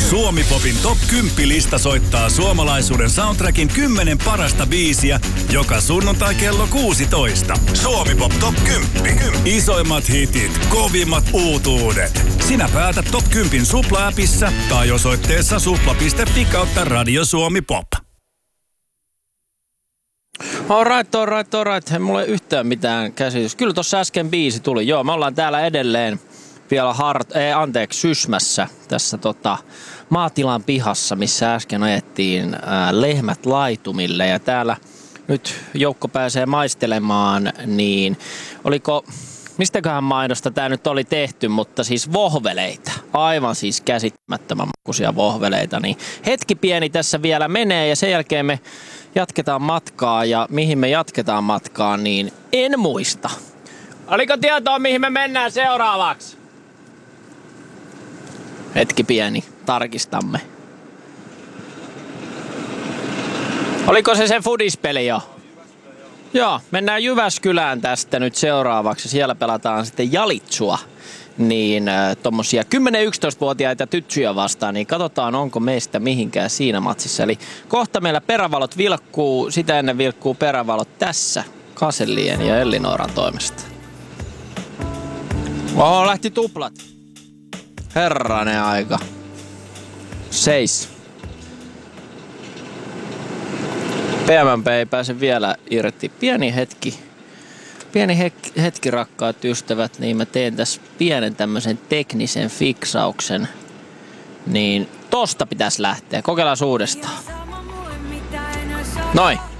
Suomi-popin top 10-lista soittaa suomalaisuuden soundtrackin 10 parasta biisiä joka sunnuntai kello 16. Suomi-pop top 10. Isoimmat hitit, kovimmat uutuudet. Sinä päätät top 10 Supla-appissa tai osoitteessa supla.fi kautta Radio Suomi Pop. Alright. Ei mulla ole yhtään mitään käsitys. Kyllä tossa äsken biisi tuli. Joo, me ollaan täällä edelleen vielä Sysmässä tässä maatilan pihassa, missä äsken ajettiin lehmät laitumille. Ja täällä nyt joukko pääsee maistelemaan, niin mistäköhän maidosta tää nyt oli tehty, mutta siis vohveleita. Aivan siis käsittämättömän makuisia vohveleita. Niin hetki pieni tässä vielä menee ja sen jälkeen me jatketaan matkaa, ja mihin me jatketaan matkaa, niin en muista. Oliko tietoa, mihin me mennään seuraavaksi? Hetki pieni, tarkistamme. Oliko se Fudispeli jo? Joo, mennään Jyväskylään tästä nyt seuraavaksi. Siellä pelataan sitten jalitsua. Niin tommosia 10-11-vuotiaita tytsyjä vastaan, niin katsotaan onko meistä mihinkään siinä matsissa. Eli kohta meillä perävalot vilkkuu, sitä ennen vilkkuu perävalot tässä Kasellien ja Ellinooran toimesta. Oho, lähti tuplat. Herranen aika. 6. PMMP ei pääse vielä irti. Pieni hetki, rakkaat ystävät, niin mä teen tässä pienen tämmöisen teknisen fiksauksen. Niin tosta pitäisi lähteä. Kokeillaan uudestaan. Noin.